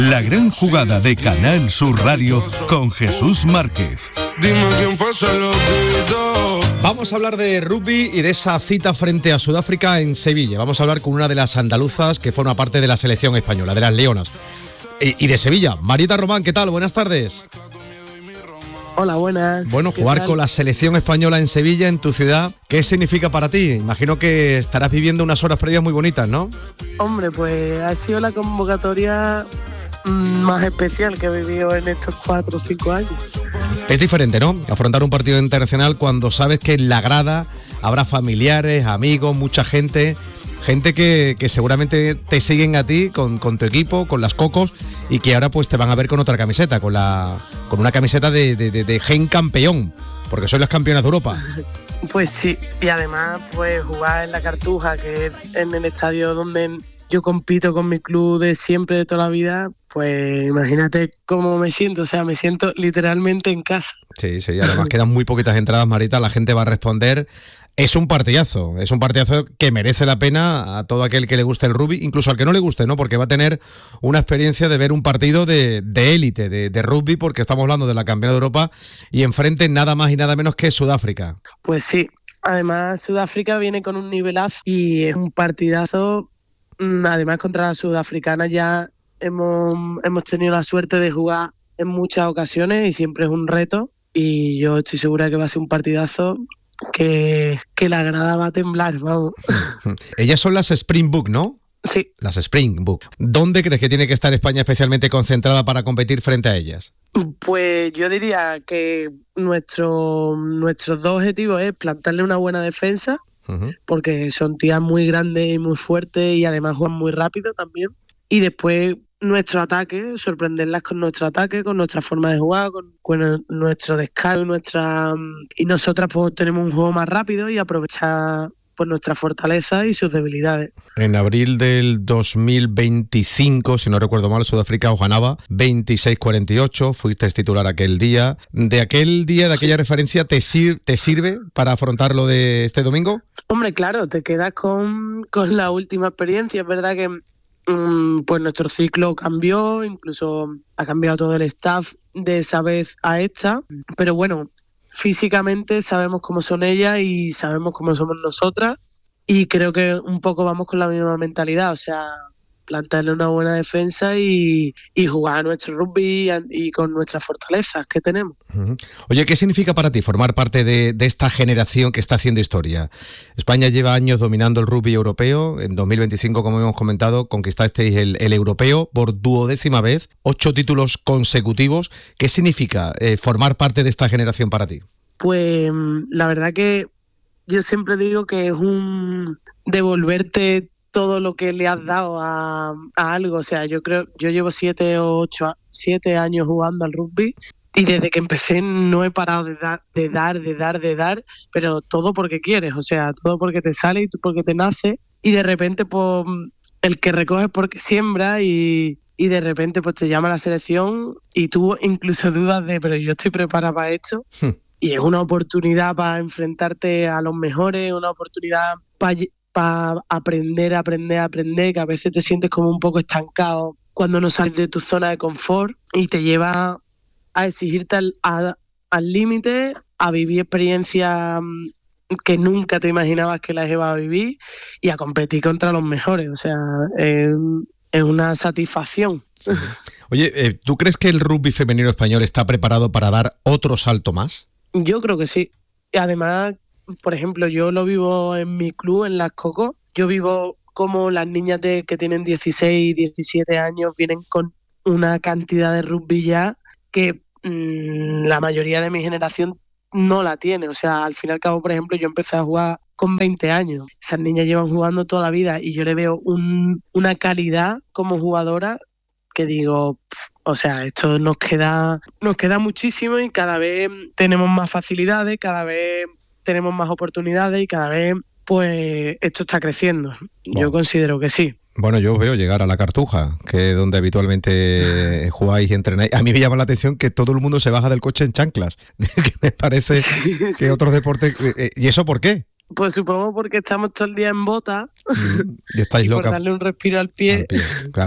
La gran jugada de Canal Sur Radio con Jesús Márquez. Dime quién fue ese loquito. Vamos a hablar de rugby y de esa cita frente a Sudáfrica en Sevilla. Vamos a hablar con una de las andaluzas que forma parte de la selección española, de las Leonas. Y de Sevilla, Marieta Román, ¿qué tal? Buenas tardes. Hola, buenas. Bueno, jugar con la selección española en Sevilla, en tu ciudad, ¿qué significa para ti? Imagino que estarás viviendo unas horas previas muy bonitas, ¿no? Hombre, pues ha sido la convocatoria más especial que he vivido en estos 4 o 5 años. Es diferente, ¿no? Afrontar un partido internacional cuando sabes que en la grada habrá familiares, amigos, mucha gente que seguramente te siguen a ti con tu equipo, con las Cocos, y que ahora pues te van a ver con otra camiseta, con una camiseta de Gen campeón, porque sois las campeonas de Europa. Pues sí, y además pues jugar en la Cartuja, que es en el estadio donde yo compito con mi club de siempre, de toda la vida, pues imagínate cómo me siento, o sea, me siento literalmente en casa. Sí, además quedan muy poquitas entradas, Marita, la gente va a responder. Es un partidazo que merece la pena a todo aquel que le guste el rugby, incluso al que no le guste, ¿no? Porque va a tener una experiencia de ver un partido de élite, de rugby, porque estamos hablando de la campeona de Europa y enfrente nada más y nada menos que Sudáfrica. Pues sí, además Sudáfrica viene con un nivelazo y es un partidazo. Además contra la sudafricana ya hemos tenido la suerte de jugar en muchas ocasiones y siempre es un reto, y yo estoy segura que va a ser un partidazo que la grada va a temblar, vamos. Ellas son las Springbok, ¿no? Sí. Las Springbok. ¿Dónde crees que tiene que estar España especialmente concentrada para competir frente a ellas? Pues yo diría que nuestros dos objetivos es plantarle una buena defensa, porque son tías muy grandes y muy fuertes y además juegan muy rápido también. Y después nuestro ataque, sorprenderlas con nuestro ataque, con nuestra forma de jugar, con nuestro descaro y nosotras pues tenemos un juego más rápido y aprovechar pues nuestra fortaleza y sus debilidades. En abril del 2025, si no recuerdo mal, Sudáfrica os ganaba 26-48, fuiste titular aquel día. ¿De aquella referencia, te sirve para afrontar lo de este domingo? Hombre, claro, te quedas con la última experiencia. Es verdad que pues nuestro ciclo cambió, incluso ha cambiado todo el staff de esa vez a esta, pero bueno, físicamente sabemos cómo son ellas y sabemos cómo somos nosotras, y creo que un poco vamos con la misma mentalidad, o sea, plantarle una buena defensa y jugar a nuestro rugby y con nuestras fortalezas que tenemos. Oye, ¿qué significa para ti formar parte de esta generación que está haciendo historia? España lleva años dominando el rugby europeo. En 2025, como hemos comentado, conquistasteis el europeo por 12ª vez, 8 títulos consecutivos. ¿Qué significa formar parte de esta generación para ti? Pues la verdad que yo siempre digo que es un devolverte todo lo que le has dado a algo. O sea, yo llevo 7 años jugando al rugby y desde que empecé no he parado de dar, pero todo porque quieres, o sea, todo porque te sale y porque te nace, y de repente pues el que recoges porque siembra, y de repente pues te llama la selección y tú incluso dudas pero yo estoy preparada para esto. Y es una oportunidad para enfrentarte a los mejores, una oportunidad para aprender, que a veces te sientes como un poco estancado cuando no sales de tu zona de confort, y te lleva a exigirte al límite, a vivir experiencias que nunca te imaginabas que las ibas a vivir, y a competir contra los mejores. O sea, es una satisfacción. Oye, ¿tú crees que el rugby femenino español está preparado para dar otro salto más? Yo creo que sí. Y además, por ejemplo, yo lo vivo en mi club, en las Cocos. Yo vivo como las niñas que tienen 16, 17 años vienen con una cantidad de rugby ya que la mayoría de mi generación no la tiene. O sea, al fin y al cabo, por ejemplo, yo empecé a jugar con 20 años. Esas niñas llevan jugando toda la vida y yo le veo una calidad como jugadora que digo, o sea, esto nos queda muchísimo, y cada vez tenemos más facilidades, cada vez tenemos más oportunidades y cada vez pues esto está creciendo. Yo considero que sí. Bueno, yo os veo llegar a la Cartuja, que es donde habitualmente jugáis y entrenáis. A mí me llama la atención que todo el mundo se baja del coche en chanclas, que me parece que otros deportes... ¿Y eso por qué? Pues supongo porque estamos todo el día en bota y estáis y loca por darle un respiro al pie. Claro.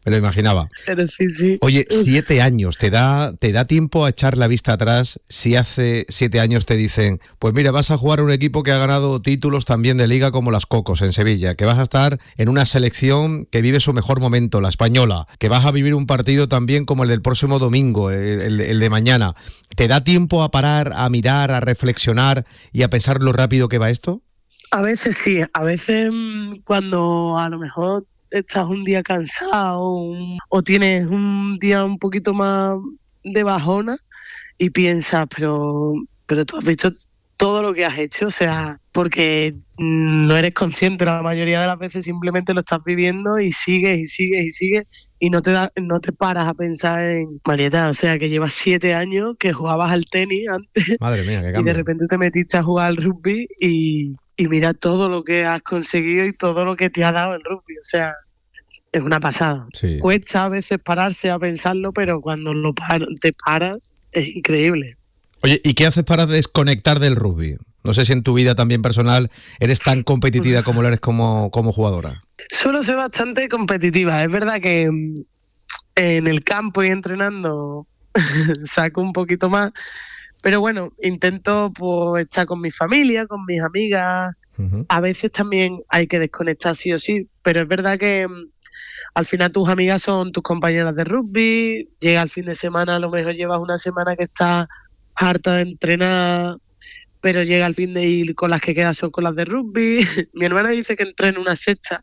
me lo imaginaba. Pero sí. Oye, 7 años, ¿te da tiempo a echar la vista atrás si hace 7 años te dicen, pues mira, vas a jugar un equipo que ha ganado títulos también de liga como las Cocos en Sevilla, que vas a estar en una selección que vive su mejor momento, la española, que vas a vivir un partido también como el del próximo domingo, el de mañana? ¿Te da tiempo a parar, a mirar, a reflexionar y a pensar lo rápido que va esto? A veces sí, a veces cuando a lo mejor estás un día cansado o tienes un día un poquito más de bajona y piensas, pero tú has visto todo lo que has hecho, o sea, porque no eres consciente la mayoría de las veces, simplemente lo estás viviendo y sigues y no te paras a pensar en Marieta, o sea, que llevas 7 años que jugabas al tenis antes. Madre mía, qué cambio. Y de repente te metiste a jugar al rugby y mira todo lo que has conseguido y todo lo que te ha dado el rugby, o sea, es una pasada. Sí. Cuesta a veces pararse a pensarlo, pero cuando te paras es increíble. Oye, ¿y qué haces para desconectar del rugby? No sé si en tu vida también personal eres tan competitiva como lo eres como jugadora. Suelo ser bastante competitiva. Es verdad que en el campo y entrenando saco un poquito más, pero bueno, intento pues estar con mi familia, con mis amigas. Uh-huh. A veces también hay que desconectar sí o sí, pero es verdad que al final tus amigas son tus compañeras de rugby. Llega el fin de semana, a lo mejor llevas una semana que estás harta de entrenar, pero llega el fin de ir con las que quedan son con las de rugby. Mi hermana dice que entrena una sexta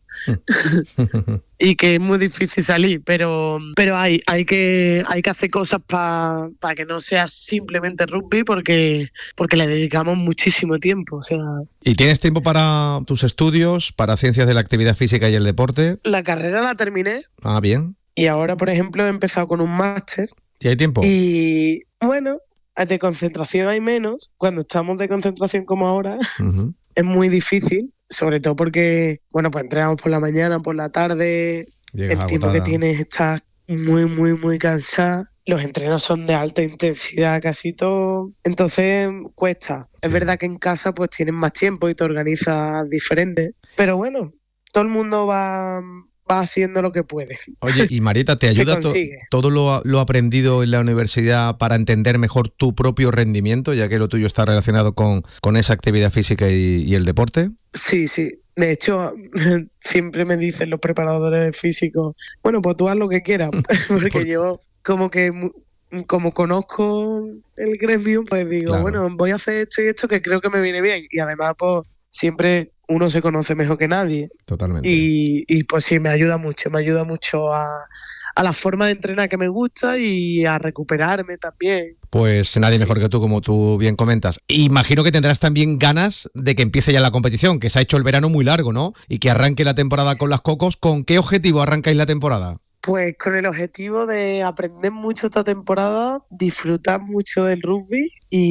y que es muy difícil salir, pero hay que hacer cosas para que no sea simplemente rugby porque le dedicamos muchísimo tiempo, o sea. ¿Y tienes tiempo para tus estudios, para ciencias de la actividad física y el deporte? La carrera la terminé. Ah, bien. Y ahora, por ejemplo, he empezado con un máster. ¿Y hay tiempo? Y bueno, de concentración hay menos. Cuando estamos de concentración como ahora, Uh-huh. es muy difícil, sobre todo porque, bueno, pues entrenamos por la mañana, por la tarde, Llegas el tiempo que agotada. tienes estás muy cansada. Los entrenos son de alta intensidad, casi todo. Entonces cuesta. Sí. Es verdad que en casa pues tienes más tiempo y te organizas diferente. Pero bueno, todo el mundo va haciendo lo que puede. Oye, y Marieta, ¿te ayuda todo lo aprendido en la universidad para entender mejor tu propio rendimiento, ya que lo tuyo está relacionado con esa actividad física y el deporte? Sí. De hecho, siempre me dicen los preparadores físicos, bueno, pues tú haz lo que quieras, porque yo como conozco el gremio, pues digo, Claro. Bueno, voy a hacer esto y esto que creo que me viene bien. Y además, pues siempre uno se conoce mejor que nadie. Totalmente. Y pues sí, me ayuda mucho a la forma de entrenar que me gusta y a recuperarme también. Pues nadie mejor que tú, como tú bien comentas. Imagino que tendrás también ganas de que empiece ya la competición, que se ha hecho el verano muy largo, ¿no? Y que arranque la temporada con las Cocos. ¿Con qué objetivo arrancáis la temporada? Pues con el objetivo de aprender mucho esta temporada, disfrutar mucho del rugby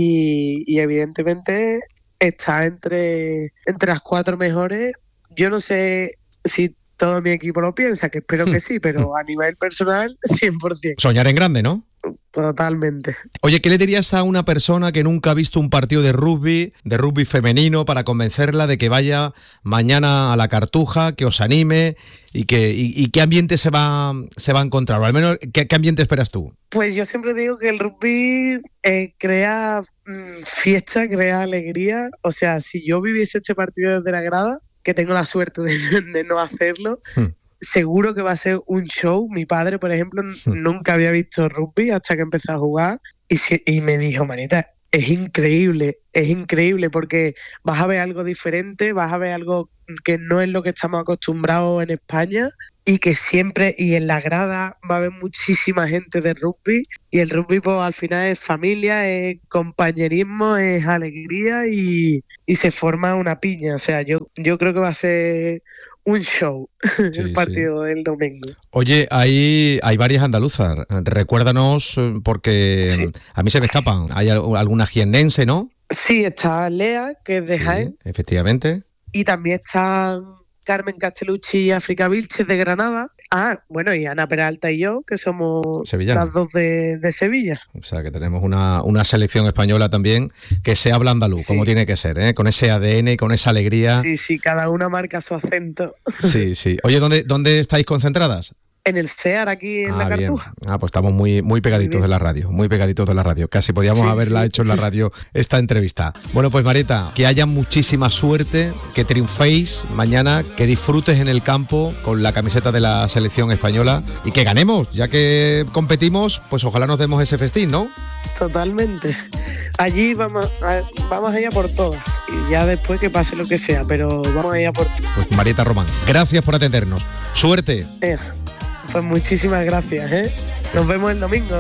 y evidentemente estar entre las 4 mejores. Yo no sé si todo mi equipo lo piensa, que espero que sí, pero a nivel personal, 100%. Soñar en grande, ¿no? Totalmente. Oye, ¿qué le dirías a una persona que nunca ha visto un partido de rugby femenino, para convencerla de que vaya mañana a la Cartuja, que os anime y qué ambiente se va a encontrar? O al menos, ¿qué ambiente esperas tú? Pues yo siempre digo que el rugby crea fiesta, crea alegría. O sea, si yo viviese este partido desde la grada, que tengo la suerte de no hacerlo, seguro que va a ser un show. Mi padre, por ejemplo, nunca había visto rugby hasta que empezó a jugar y me dijo, Manita, es increíble porque vas a ver algo diferente, vas a ver algo que no es lo que estamos acostumbrados en España y que siempre, y en la grada va a haber muchísima gente de rugby y el rugby pues al final es familia, es compañerismo, es alegría y se forma una piña. O sea, yo creo que va a ser un show el partido del domingo. Oye, hay varias andaluzas. Recuérdanos, porque a mí se me escapan. Hay alguna jiennense, ¿no? Sí, está Lea, que es de Jaén. Efectivamente. Y también están Carmen Castellucci y África Vilches de Granada. Ah, bueno, y Ana Peralta y yo, que somos Sevillana. Las dos de Sevilla. O sea, que tenemos una selección española también que se habla andaluz, como tiene que ser, ¿eh? Con ese ADN y con esa alegría. Sí, cada una marca su acento. Sí. Oye, ¿dónde estáis concentradas? En el CEAR, aquí en la Cartuja. Pues estamos muy pegaditos de la radio, muy pegaditos de la radio. Casi podíamos haberla hecho en la radio esta entrevista. Bueno, pues Marieta, que haya muchísima suerte, que triunféis mañana, que disfrutes en el campo con la camiseta de la selección española y que ganemos, ya que competimos, pues ojalá nos demos ese festín, ¿no? Totalmente. Allí vamos allá por todas y ya después que pase lo que sea, pero vamos allá por todas. Pues Marieta Román, gracias por atendernos. Suerte. Pues muchísimas gracias, ¿eh? Nos vemos el domingo.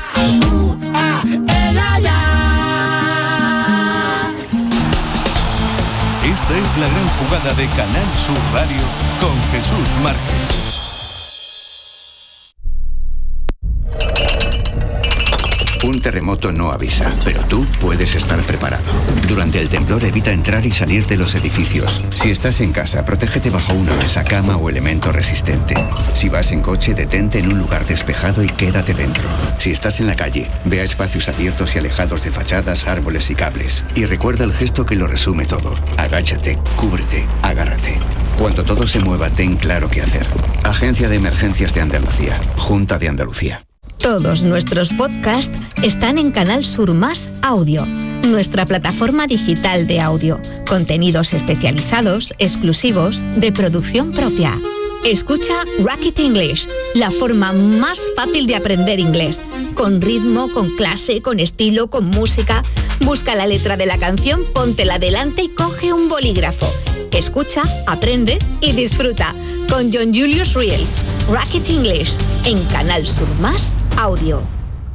Esta es la gran jugada de Canal Sur Radio con Jesús Márquez. Un terremoto no avisa, pero tú puedes estar preparado. Durante el temblor evita entrar y salir de los edificios. Si estás en casa, protégete bajo una mesa, cama o elemento resistente. Si vas en coche, detente en un lugar despejado y quédate dentro. Si estás en la calle, ve a espacios abiertos y alejados de fachadas, árboles y cables. Y recuerda el gesto que lo resume todo. Agáchate, cúbrete, agárrate. Cuando todo se mueva, ten claro qué hacer. Agencia de Emergencias de Andalucía. Junta de Andalucía. Todos nuestros podcasts están en Canal Sur Más Audio, nuestra plataforma digital de audio. Contenidos especializados, exclusivos, de producción propia. Escucha Rocket English, la forma más fácil de aprender inglés. Con ritmo, con clase, con estilo, con música. Busca la letra de la canción, póntela delante y coge un bolígrafo. Escucha, aprende y disfruta. Con John Julius Reel. Rocket English, en Canal Sur Más Audio.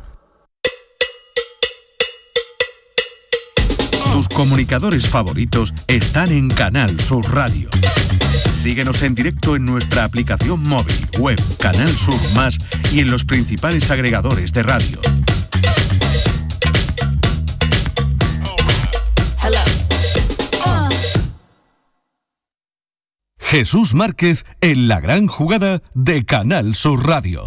Tus comunicadores favoritos están en Canal Sur Radio. Síguenos en directo en nuestra aplicación móvil, web, Canal Sur Más y en los principales agregadores de radio. Jesús Márquez en la gran jugada de Canal Sur Radio.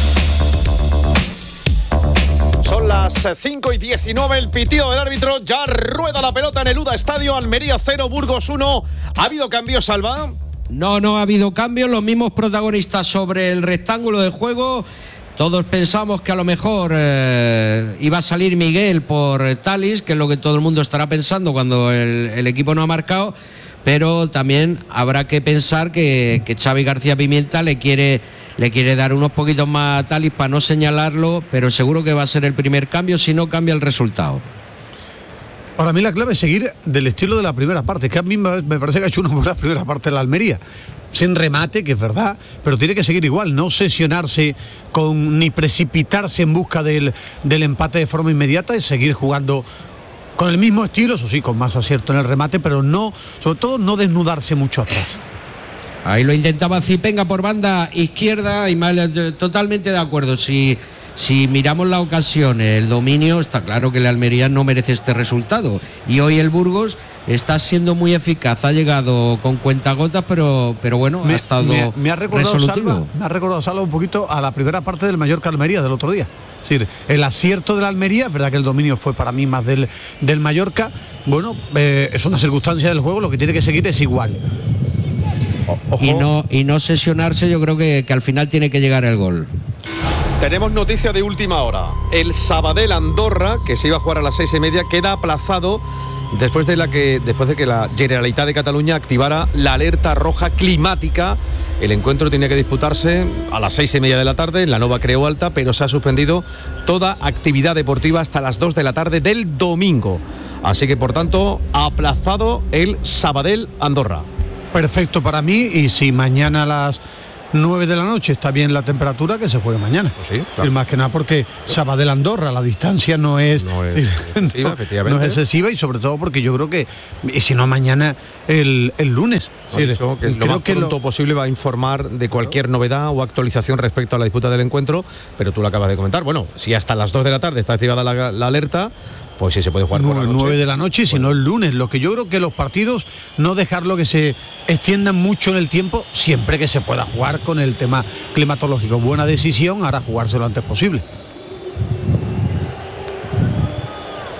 Son las 5:19, el pitido del árbitro, ya rueda la pelota en el UDA Estadio, Almería 0, Burgos 1. ¿Ha habido cambios, Salva? No ha habido cambios, los mismos protagonistas sobre el rectángulo de juego. Todos pensamos que a lo mejor iba a salir Miguel por Talis, que es lo que todo el mundo estará pensando cuando el equipo no ha marcado. Pero también habrá que pensar que Xavi García Pimienta le quiere dar unos poquitos más a Talis para no señalarlo, pero seguro que va a ser el primer cambio si no cambia el resultado. Para mí la clave es seguir del estilo de la primera parte, que a mí me parece que ha hecho una buena primera parte de la Almería. Sin remate, que es verdad, pero tiene que seguir igual, no obsesionarse ni precipitarse en busca del empate de forma inmediata y seguir jugando con el mismo estilo, eso sí, con más acierto en el remate, pero no, sobre todo no desnudarse mucho atrás. Ahí lo intentaba Zipenga por banda izquierda y totalmente de acuerdo. Si miramos la ocasión, el dominio, está claro que el Almería no merece este resultado. Y hoy el Burgos está siendo muy eficaz, ha llegado con cuentagotas, pero bueno, ha estado resolutivo. Me ha recordado, Salva, un poquito a la primera parte del Mallorca Almería del otro día. Es decir, el acierto de la Almería, es verdad que el dominio fue para mí más del Mallorca. Bueno, es una circunstancia del juego, lo que tiene que seguir es igual. Ojo. Y no sesionarse, yo creo que al final tiene que llegar el gol. Tenemos noticia de última hora. El Sabadell Andorra, que se iba a jugar a las 6:30, queda aplazado después de que la Generalitat de Cataluña activara la alerta roja climática. El encuentro tenía que disputarse a las 6:30 de la tarde en la Nova Creu Alta, pero se ha suspendido toda actividad deportiva hasta las 2 de la tarde del domingo. Así que, por tanto, aplazado el Sabadell Andorra. Perfecto para mí, y si mañana a las 9 de la noche está bien la temperatura, que se juegue mañana. Pues sí, claro. Y más que nada porque Sabadell Andorra, la distancia no es excesiva, y sobre todo porque yo creo que, y si no mañana, el lunes. Sí, eso, que lo más pronto posible va a informar de cualquier novedad o actualización respecto a la disputa del encuentro, pero tú lo acabas de comentar. Bueno, si hasta las 2 de la tarde está activada la alerta, pues sí se puede jugar por la noche. 9 de la noche, si no el lunes. Lo que yo creo que los partidos, no dejarlo que se extiendan mucho en el tiempo, siempre que se pueda jugar con el tema climatológico. Buena decisión, ahora jugarse lo antes posible.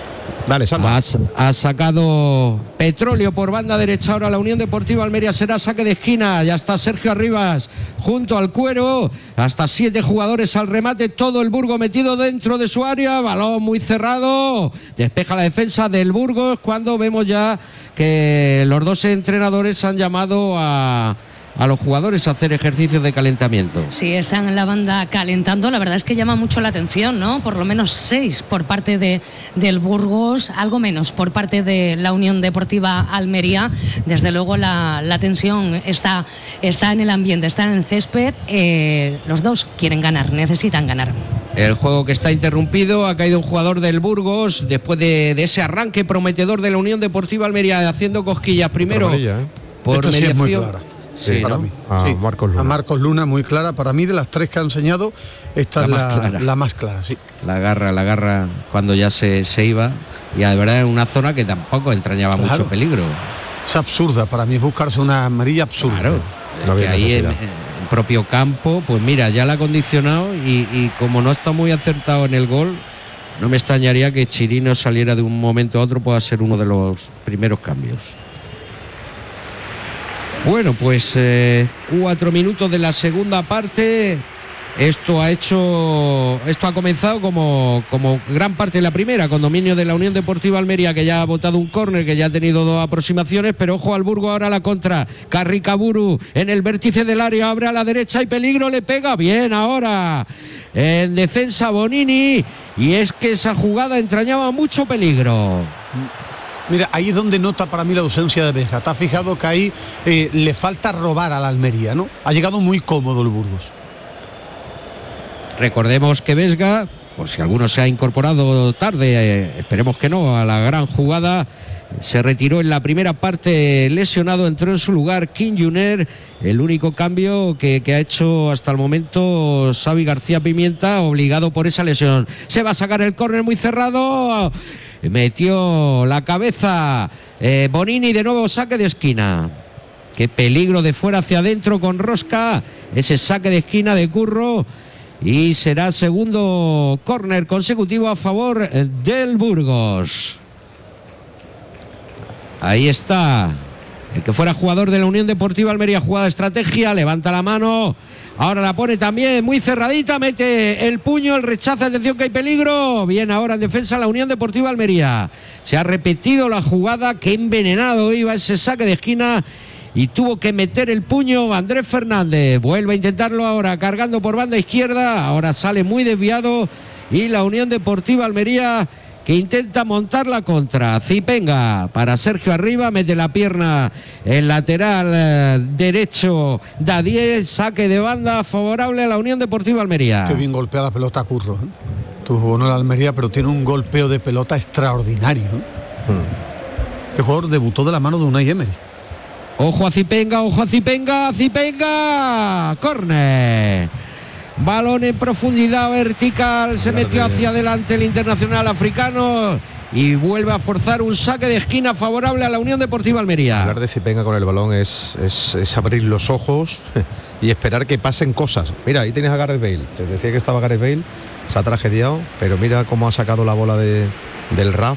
Dale, Salva. Ha sacado Petróleo por banda derecha. Ahora la Unión Deportiva Almería será saque de esquina. Ya está Sergio Arribas junto al cuero. Hasta 7 jugadores al remate. Todo el Burgos metido dentro de su área. Balón muy cerrado. Despeja la defensa del Burgos cuando vemos ya que los 2 entrenadores han llamado a los jugadores a hacer ejercicios de calentamiento. Sí, están en la banda calentando. La verdad es que llama mucho la atención, ¿no? Por lo menos 6 por parte del Burgos, algo menos por parte de la Unión Deportiva Almería. Desde luego la tensión está en el ambiente, está en el césped. Los 2 quieren ganar, necesitan ganar. El juego que está interrumpido, ha caído un jugador del Burgos después de ese arranque prometedor de la Unión Deportiva Almería, haciendo cosquillas primero por mediación. Sí es muy clara. Sí, para mí. Sí. A Marcos Luna, muy clara. Para mí, de las 3 que ha enseñado, esta es la más clara, sí. La agarra cuando ya se iba. Y de verdad en una zona que tampoco entrañaba mucho peligro. Es absurda, para mí es buscarse una amarilla absurda. Claro, es que ahí en propio campo, pues mira, ya la ha condicionado y como no está muy acertado en el gol, no me extrañaría que Chirino saliera de un momento a otro, pueda ser uno de los primeros cambios. Bueno, pues 4 minutos de la segunda parte. Esto ha comenzado como gran parte de la primera, con dominio de la Unión Deportiva Almería, que ya ha botado un córner, que ya ha tenido 2 aproximaciones, pero ojo al Burgos, ahora la contra. Carricaburu en el vértice del área, abre a la derecha y peligro, le pega bien ahora. En defensa Bonini, y es que esa jugada entrañaba mucho peligro. Mira, ahí es donde nota para mí la ausencia de Vesga. ¿Te has fijado que ahí le falta robar a la Almería, ¿no? Ha llegado muy cómodo el Burgos. Recordemos que Vesga, por si alguno se ha incorporado tarde, esperemos que no, a la gran jugada, se retiró en la primera parte lesionado, entró en su lugar King Juner, el único cambio que ha hecho hasta el momento Xavi García Pimienta, obligado por esa lesión. Se va a sacar el córner muy cerrado, metió la cabeza Bonini, de nuevo saque de esquina. Qué peligro de fuera hacia adentro con Rosca, ese saque de esquina de Curro. Y será segundo córner consecutivo a favor del Burgos. Ahí está el que fuera jugador de la Unión Deportiva Almería, jugada de estrategia, levanta la mano, ahora la pone también muy cerradita, mete el puño, el rechazo, atención que hay peligro. Bien, ahora en defensa la Unión Deportiva Almería. Se ha repetido la jugada, que envenenado iba ese saque de esquina. Y tuvo que meter el puño Andrés Fernández. Vuelve a intentarlo ahora, cargando por banda izquierda. Ahora sale muy desviado. Y la Unión Deportiva Almería, que intenta montar la contra. Zipenga para Sergio Arriba. Mete la pierna en lateral derecho. Da 10. Saque de banda favorable a la Unión Deportiva Almería. Qué bien golpea la pelota Curro, ¿eh? Tú jugó en la Almería, pero tiene un golpeo de pelota extraordinario, ¿eh? Este jugador debutó de la mano de Unai Emery. Ojo a Zipenga, Zipenga, córner. Balón en profundidad vertical, se metió hacia adelante el internacional africano y vuelve a forzar un saque de esquina favorable a la Unión Deportiva Almería. Hablar de Zipenga con el balón es abrir los ojos y esperar que pasen cosas. Mira, ahí tienes a Gareth Bale. Te decía que estaba Gareth Bale, se ha tragediado, pero mira cómo ha sacado la bola del RAF.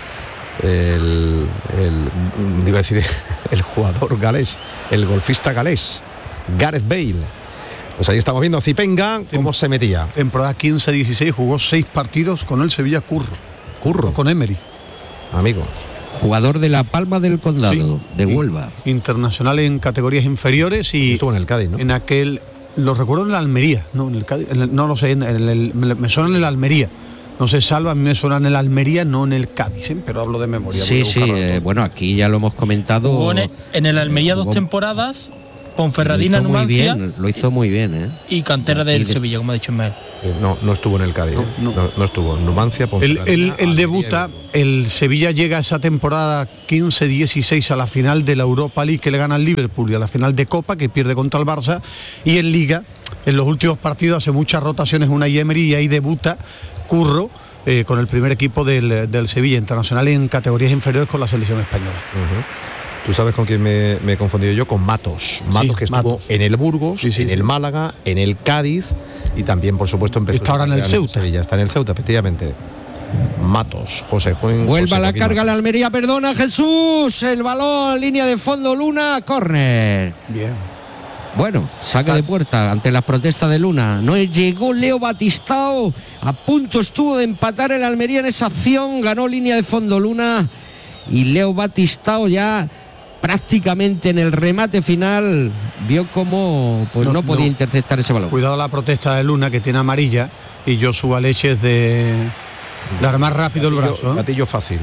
Iba a decir el jugador galés, el golfista galés, Gareth Bale. Pues ahí estamos viendo a Zipenga cómo se metía. Temporada 15-16 jugó 6 partidos con el Sevilla Curro con Emery. Amigo. Jugador de La Palma del Condado, de Huelva. Internacional en categorías inferiores y estuvo en el Cádiz, ¿no? En aquel, lo recuerdo en la Almería, no en el Cádiz, no lo sé, me suena en el Almería. No sé, Salva, a mí me suena en el Almería, no en el Cádiz, ¿eh? Pero hablo de memoria. Sí, bueno, aquí ya lo hemos comentado. Jugó en el Almería 2 temporadas, con Ferradina Numancia. Lo hizo muy bien, ¿eh? Y cantera del Sevilla, como ha dicho Ismael. No estuvo en el Cádiz, no estuvo en Numancia. Él debuta, el Sevilla llega a esa temporada 15-16 a la final de la Europa League, que le gana al Liverpool, y a la final de Copa, que pierde contra el Barça, y en Liga, en los últimos partidos hace muchas rotaciones Unai Emery, y ahí debuta Curro con el primer equipo del Sevilla, internacional en categorías inferiores con la selección española. ¿Tú sabes con quién me he confundido yo? Con Matos, que estuvo en el Burgos, en el Málaga, en el Cádiz y también, por supuesto, empezó. Está ahora en el Ceuta. Sevilla, está en el Ceuta, efectivamente. Matos. José Juan. Vuelva la carga la Almería, perdona Jesús. El balón, línea de fondo, Luna, córner. Bien. Bueno, saca de puerta ante las protestas de Luna. No llegó Leo Batistao. A punto estuvo de empatar el Almería en esa acción. Ganó línea de fondo Luna. Y Leo Batistao ya prácticamente en el remate final vio cómo pues no podía interceptar ese balón. Cuidado la protesta de Luna, que tiene amarilla, y Joshua Leches de armar rápido el brazo. Gatillo fácil.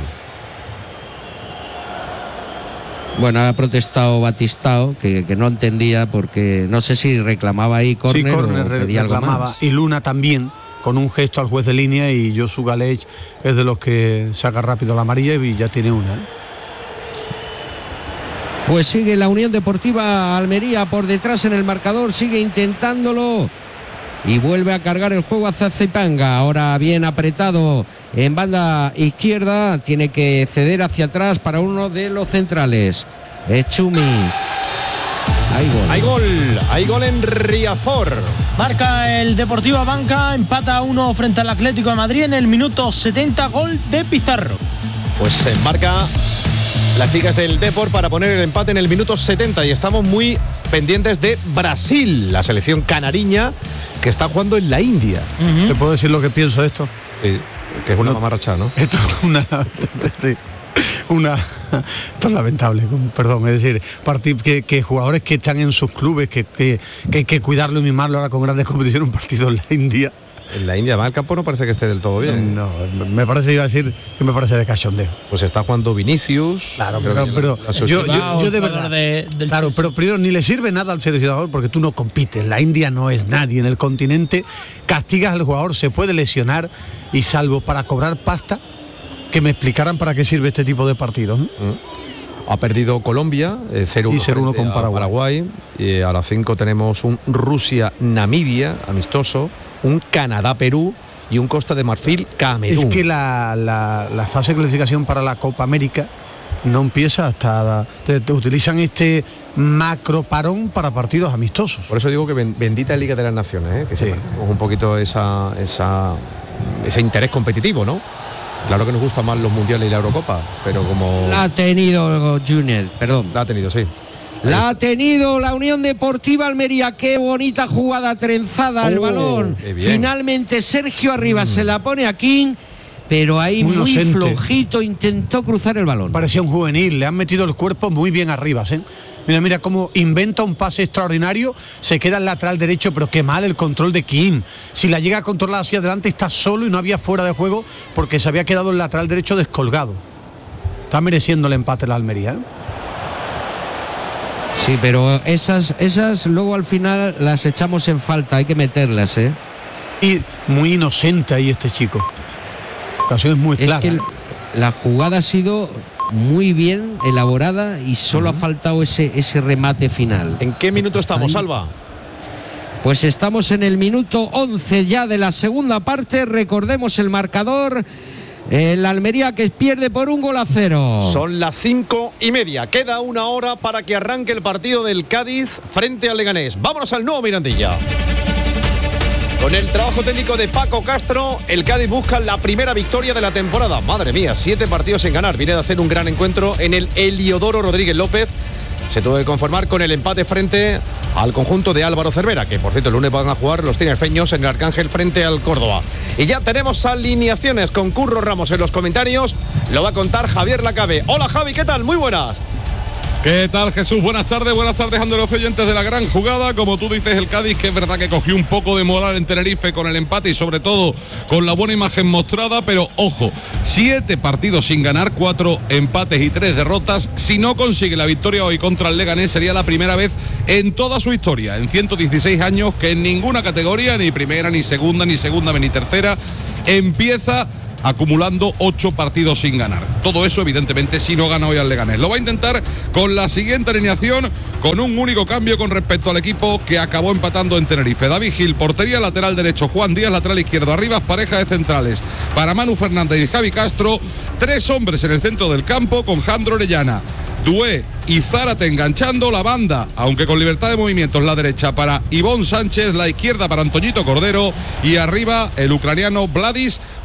Bueno, ha protestado Batistao, que no entendía porque no sé si reclamaba ahí córner, sí, córner o pedía algo reclamaba, más. y Luna también, con un gesto al juez de línea, y Joshua Leches es de los que saca rápido la amarilla y ya tiene una. Pues sigue la Unión Deportiva Almería por detrás en el marcador, sigue intentándolo y vuelve a cargar el juego hacia Zipanga. Ahora bien apretado en banda izquierda, tiene que ceder hacia atrás para uno de los centrales. Es Chumi. Hay gol en Riazor. Marca el Deportivo Abanca, empata 1 frente al Atlético de Madrid en el minuto 70, gol de Pizarro. Pues se embarca las chicas del Depor para poner el empate en el minuto 70 y estamos muy pendientes de Brasil, la selección canariña que está jugando en la India. ¿Te puedo decir lo que pienso de esto? Sí, que es una mamarracha, ¿no? Esto es esto es lamentable, perdón, es decir, que jugadores que están en sus clubes, que hay que cuidarlo y mimarlo ahora con grandes competiciones, un partido en la India. En la India, el campo no parece que esté del todo bien. No, me parece, iba a decir que me parece de cachondeo. Pues está jugando Vinicius. Claro, pero yo de verdad. Claro, pero primero ni le sirve nada al seleccionador porque tú no compites. La India no es nadie en el continente. Castigas al jugador, se puede lesionar y salvo para cobrar pasta, que me explicaran para qué sirve este tipo de partidos, ¿no? Ha perdido Colombia, 0-1 con Paraguay. Y a las 5 tenemos un Rusia-Namibia, amistoso, un Canadá-Perú y un Costa de Marfil-Camerún. Es que la fase de clasificación para la Copa América no empieza hasta... Te utilizan este macro parón para partidos amistosos. Por eso digo que bendita Liga de las Naciones, que sí, un poquito ese interés competitivo, ¿no? Claro que nos gustan más los mundiales y la Eurocopa, pero como... La ha tenido Junior, perdón. La ha tenido, sí. La ha tenido la Unión Deportiva Almería. Qué bonita jugada trenzada al balón. Finalmente Sergio Arribas se la pone a King, pero ahí muy flojito intentó cruzar el balón. Parecía un juvenil, le han metido el cuerpo muy bien a Arribas, ¿eh? Mira cómo inventa un pase extraordinario, se queda el lateral derecho, pero qué mal el control de Kim. Si la llega a controlar hacia adelante está solo y no había fuera de juego porque se había quedado el lateral derecho descolgado. Está mereciendo el empate la Almería, ¿eh? Sí, pero esas luego al final las echamos en falta, hay que meterlas, ¿eh? Y muy inocente ahí este chico. La ocasión es muy clara. Es que la jugada ha sido muy bien elaborada y solo ha faltado ese remate final. ¿En qué minuto estamos, Alba? Pues estamos en el minuto 11 ya de la segunda parte. Recordemos el marcador. El Almería que pierde por 1-0. Son las 5:30. Queda una hora para que arranque el partido del Cádiz frente al Leganés. Vámonos al nuevo Mirandilla. Con el trabajo técnico de Paco Castro, el Cádiz busca la primera victoria de la temporada. Madre mía, 7 partidos sin ganar. Viene de hacer un gran encuentro en el Heliodoro Rodríguez López. Se tuvo que conformar con el empate frente al conjunto de Álvaro Cervera, que por cierto el lunes van a jugar los tinerfeños en el Arcángel frente al Córdoba. Y ya tenemos alineaciones con Curro Ramos en los comentarios. Lo va a contar Javier Lacabe. Hola Javi, ¿qué tal? Muy buenas. ¿Qué tal, Jesús? Buenas tardes a los oyentes de la gran jugada. Como tú dices, el Cádiz, que es verdad que cogió un poco de moral en Tenerife con el empate y sobre todo con la buena imagen mostrada, pero ojo, 7 partidos sin ganar, 4 empates y 3 derrotas. Si no consigue la victoria hoy contra el Leganés, sería la primera vez en toda su historia, en 116 años, que en ninguna categoría, ni primera, ni segunda, ni tercera, empieza acumulando 8 partidos sin ganar. Todo eso, evidentemente, si no gana hoy al Leganés. Lo va a intentar con la siguiente alineación, con un único cambio con respecto al equipo que acabó empatando en Tenerife. David Gil, portería, lateral derecho. Juan Díaz, lateral izquierdo. Arribas, pareja de centrales para Manu Fernández y Javi Castro. 3 hombres en el centro del campo con Jandro Orellana, Dué y Zárate enganchando. La banda, aunque con libertad de movimientos, la derecha para Ivón Sánchez, la izquierda para Antoñito Cordero y arriba el ucraniano Vladis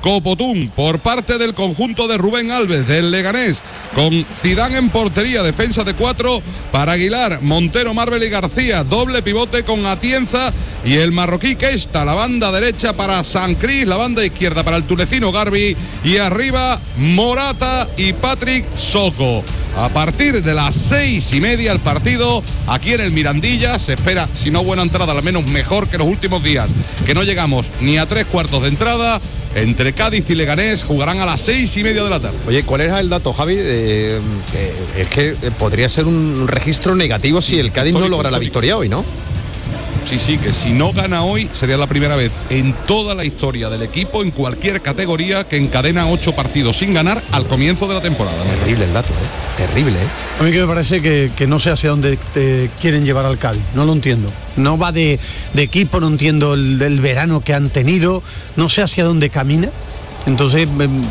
Copotún por parte del conjunto de Rubén Alves, del Leganés, con Zidane en portería, defensa de 4 para Aguilar, Montero, Marbel y García, doble pivote con Atienza y el marroquí Kesta, la banda derecha para San Cris, la banda izquierda para el tunecino Garbi y arriba Morata y Patrick Soko. A partir de las 6:30 el partido aquí en el Mirandilla. Se espera, si no buena entrada, al menos mejor que los últimos días, que no llegamos ni a 3/4 de entrada. Entre Cádiz y Leganés jugarán a las 6:30 de la tarde. Oye, ¿cuál era el dato, Javi? Es que podría ser un registro negativo si el Cádiz no logra la victoria hoy, ¿no? Sí, que si no gana hoy sería la primera vez en toda la historia del equipo, en cualquier categoría, que encadena 8 partidos sin ganar al comienzo de la temporada. Terrible el dato, terrible. A mí que me parece que no sé hacia dónde quieren llevar al Cádiz, no lo entiendo. No va de equipo, no entiendo el verano que han tenido, no sé hacia dónde camina. Entonces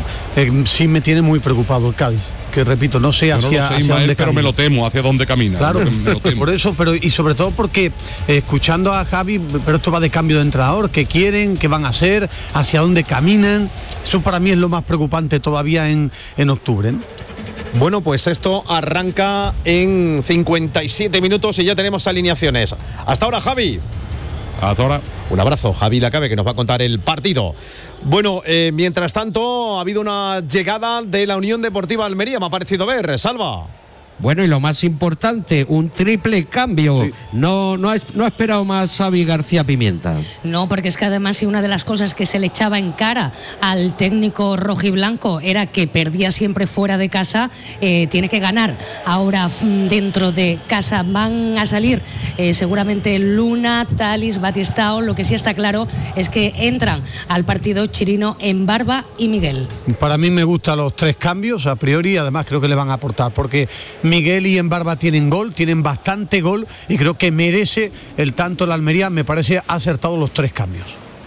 sí me tiene muy preocupado el Cádiz. Que repito, no sé hacia dónde pero camina. me lo temo, hacia dónde camina. Claro, me lo temo. por eso, pero y sobre todo porque escuchando a Javi, pero esto va de cambio de entrenador, qué quieren, qué van a hacer, hacia dónde caminan. Eso para mí es lo más preocupante todavía en octubre, ¿no? Bueno, pues esto arranca en 57 minutos y ya tenemos alineaciones. Hasta ahora, Javi. Hasta ahora. Un abrazo, Javi Lacabe, que nos va a contar el partido. Bueno, mientras tanto, ha habido una llegada de la Unión Deportiva Almería, me ha parecido ver, Salva. Bueno, y lo más importante, un triple cambio. Sí. No ha esperado más Xavi García Pimienta. No, porque es que además una de las cosas que se le echaba en cara al técnico rojiblanco era que perdía siempre fuera de casa, tiene que ganar. Ahora dentro de casa van a salir seguramente Luna, Talis, Batistao. Lo que sí está claro es que entran al partido Chirino, Embarba y Miguel. Para mí me gustan los 3 cambios a priori, además creo que le van a aportar, porque Miguel y Embarba tienen gol, tienen bastante gol y creo que merece el tanto la Almería. Me parece acertado los 3 cambios.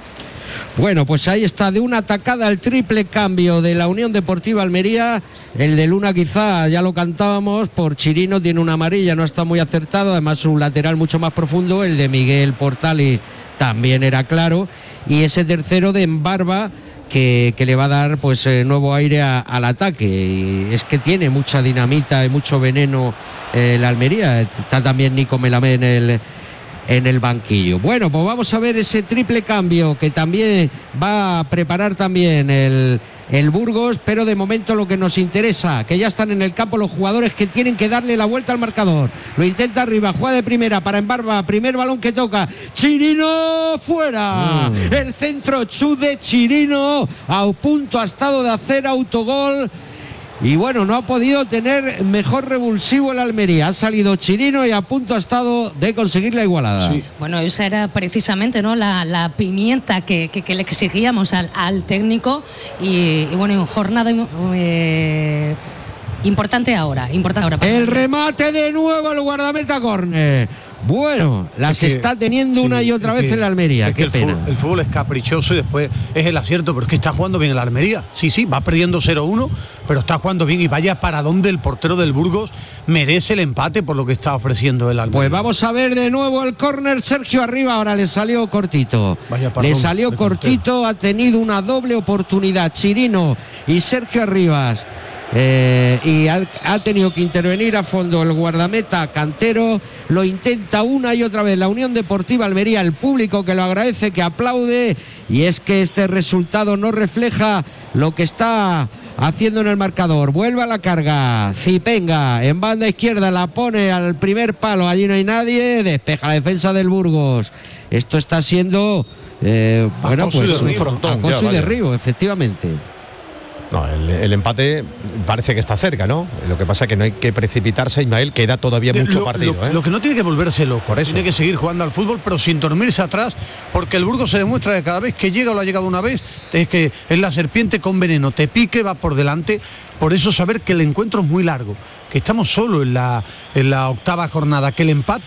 Bueno, pues ahí está, de una atacada el triple cambio de la Unión Deportiva Almería. El de Luna quizá ya lo cantábamos, por Chirino tiene una amarilla, no está muy acertado, además un lateral mucho más profundo. El de Miguel Portales también era claro, y ese tercero de Embarba que le va a dar pues nuevo aire al ataque. Y es que tiene mucha dinamita y mucho veneno la Almería. Está también Nico Melamé en el banquillo. Bueno, pues vamos a ver ese triple cambio que también va a preparar también el Burgos, pero de momento lo que nos interesa, que ya están en el campo los jugadores que tienen que darle la vuelta al marcador. Lo intenta arriba, juega de primera para Embarba, primer balón que toca, Chirino fuera. El centro chut de Chirino, a punto ha estado de hacer autogol. Y bueno, no ha podido tener mejor revulsivo el Almería. Ha salido Chirino y a punto ha estado de conseguir la igualada. Sí. Bueno, esa era precisamente, ¿no?, la pimienta que le exigíamos al técnico. Y bueno, en jornada importante ahora. El remate de nuevo al guardameta córner. Bueno, las está teniendo una y otra vez en la Almería. Qué pena. El fútbol es caprichoso y después es el acierto, pero es que está jugando bien el Almería. Sí, va perdiendo 0-1, pero está jugando bien y vaya para donde el portero del Burgos merece el empate por lo que está ofreciendo el Almería. Pues vamos a ver de nuevo el córner, Sergio arriba, ahora le salió cortito. Le salió cortito, ha tenido una doble oportunidad Chirino y Sergio Arribas. Y ha tenido que intervenir a fondo el guardameta Cantero. Lo intenta una y otra vez la Unión Deportiva Almería, el público que lo agradece, que aplaude, y es que este resultado no refleja lo que está haciendo en el marcador. Vuelve a la carga Zipenga en banda izquierda, la pone al primer palo, allí no hay nadie, despeja la defensa del Burgos. Esto está siendo bueno, pues acoso y derribo, efectivamente. No, el empate parece que está cerca, ¿no? Lo que pasa es que no hay que precipitarse, Ismael, queda todavía mucho partido. Lo que no tiene que volverse loco, por eso tiene que seguir jugando al fútbol, pero sin dormirse atrás, porque el Burgos se demuestra que cada vez que llega o lo ha llegado una vez, es que es la serpiente con veneno, te pique, va por delante. Por eso saber que el encuentro es muy largo, que estamos solo en la octava jornada, que el empate